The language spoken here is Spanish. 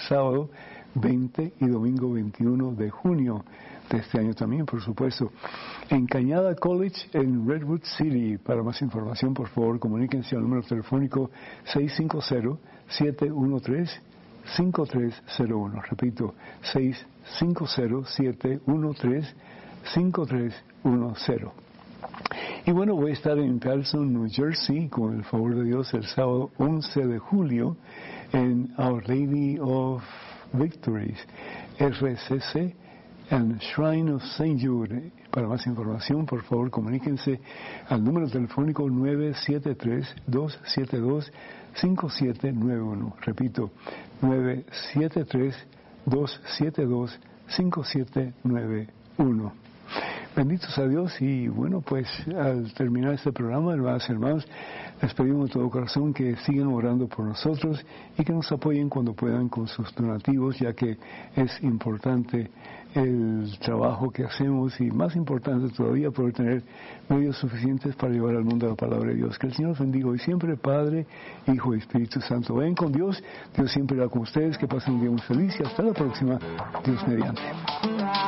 sábado 20 y domingo 21 de junio de este año también, por supuesto, en Cañada College en Redwood City. Para más información, por favor, comuníquense al número telefónico 650-713-5301. Repito, 650-713-5310. Y bueno, voy a estar en Carlson, New Jersey, con el favor de Dios, el sábado 11 de julio en Our Lady of Victories, RCC, and Shrine of St. Jude. Para más información, por favor, comuníquense al número telefónico 973-272-5791. Repito, 973-272-5791. Benditos a Dios. Y bueno, pues al terminar este programa, hermanos, les pedimos de todo corazón que sigan orando por nosotros y que nos apoyen cuando puedan con sus donativos, ya que es importante el trabajo que hacemos y más importante todavía poder tener medios suficientes para llevar al mundo la palabra de Dios. Que el Señor los bendiga hoy siempre, Padre, Hijo y Espíritu Santo. Ven con Dios. Dios siempre va con ustedes. Que pasen un día muy feliz y hasta la próxima. Dios mediante.